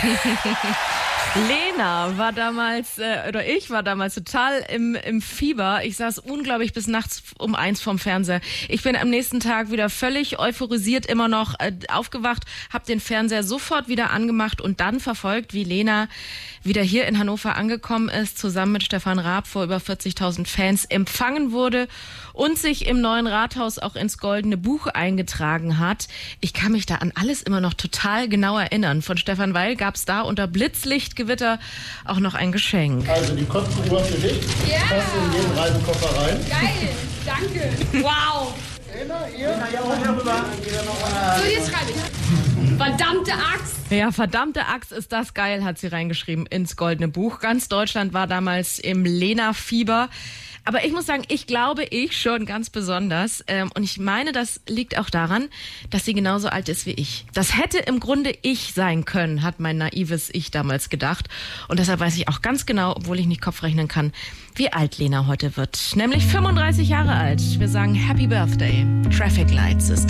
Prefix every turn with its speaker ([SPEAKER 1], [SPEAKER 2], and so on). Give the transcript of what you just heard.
[SPEAKER 1] Lena war damals, ich war damals total im Fieber. Ich saß unglaublich bis nachts um 1 vorm Fernseher. Ich bin am nächsten Tag wieder völlig euphorisiert immer noch aufgewacht, habe den Fernseher sofort wieder angemacht und dann verfolgt, wie Lena wieder hier in Hannover angekommen ist, zusammen mit Stefan Raab vor über 40.000 Fans empfangen wurde und sich im neuen Rathaus auch ins Goldene Buch eingetragen hat. Ich kann mich da an alles immer noch total genau erinnern. Von Stefan Weil gab es da unter Blitzlichtgewitter auch noch ein Geschenk.
[SPEAKER 2] Also die Kotzenuhr für dich.
[SPEAKER 3] Ja.
[SPEAKER 2] Passt in jeden Reisekoffer rein.
[SPEAKER 3] Geil, danke. Wow. So, jetzt schreibe ich. Verdammte Axt.
[SPEAKER 1] Ja, verdammte Axt, ist das geil, hat sie reingeschrieben ins Goldene Buch. Ganz Deutschland war damals im Lena-Fieber. Aber ich muss sagen, ich glaube, ich schon ganz besonders. Und ich meine, das liegt auch daran, dass sie genauso alt ist wie ich. Das hätte im Grunde ich sein können, hat mein naives Ich damals gedacht. Und deshalb weiß ich auch ganz genau, obwohl ich nicht Kopf rechnen kann, wie alt Lena heute wird. Nämlich 35 Jahre alt. Wir sagen Happy Birthday. Traffic Lights ist